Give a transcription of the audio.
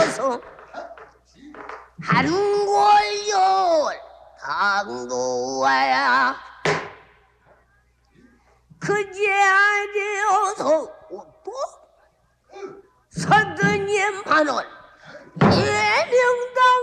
하고서 한골열 당도와야 그제 아니어서 또 서든님 하는 예명당